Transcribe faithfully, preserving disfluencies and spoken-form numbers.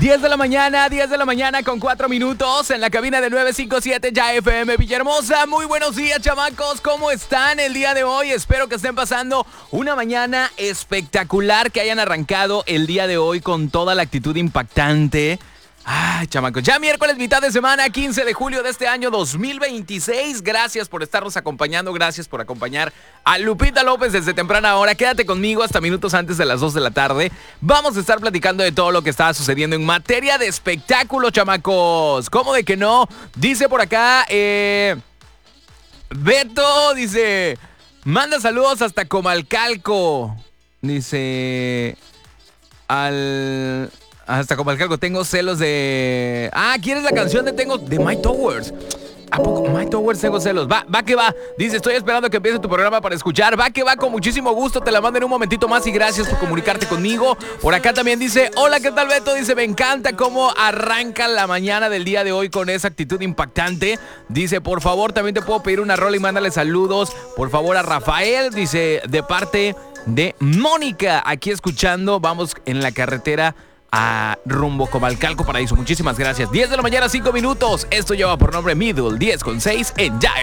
diez de la mañana, diez de la mañana con cuatro minutos en la cabina de nueve cinco siete Ya F M Villahermosa. Muy buenos días, chamacos. ¿Cómo están el día de hoy? Espero que estén pasando una mañana espectacular, que hayan arrancado el día de hoy con toda la actitud impactante. Ay, chamacos, ya miércoles, mitad de semana, quince de julio de este año dos mil veintiséis. Gracias por estarnos acompañando, gracias por acompañar a Lupita López desde temprana hora. Quédate conmigo hasta minutos antes de las dos de la tarde. Vamos a estar platicando de todo lo que está sucediendo en materia de espectáculo, chamacos. ¿Cómo de que no? Dice por acá, eh... Beto, dice, manda saludos hasta Comalcalco. Dice, al... Hasta Comalcalco, tengo celos de... Ah, ¿quieres la canción de Tengo de My Towers? ¿A poco? My Towers, tengo celos. Va, va que va. Dice, estoy esperando que empiece tu programa para escuchar. Va que va, con muchísimo gusto. Te la mando en un momentito más y gracias por comunicarte conmigo. Por acá también dice, hola, ¿qué tal, Beto? Dice, me encanta cómo arranca la mañana del día de hoy con esa actitud impactante. Dice, por favor, también te puedo pedir una rola y mándale saludos, por favor, a Rafael. Dice, de parte de Mónica, aquí escuchando. Vamos en la carretera a rumbo Comalcalco, Paraíso. Muchísimas gracias. diez de la mañana, cinco minutos. Esto lleva por nombre Middle diez con seis en Ya